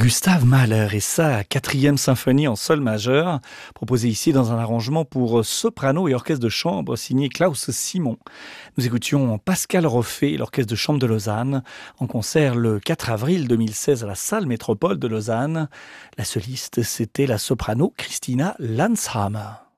Gustav Mahler et sa quatrième symphonie en sol majeur, proposée ici dans un arrangement pour soprano et orchestre de chambre signé Klaus Simon. Nous écoutions Pascal Roffé, l'orchestre de chambre de Lausanne, en concert le 4 avril 2016 à la salle Métropole de Lausanne. La soliste, c'était la soprano Christina Landshammer.